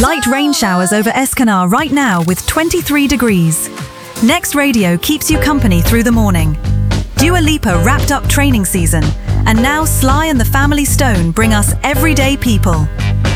Light rain showers over Escanar right now with 23 degrees. Next Radio keeps you company through the morning. Dua Lipa wrapped up training season, and now Sly and the Family Stone bring us Everyday People.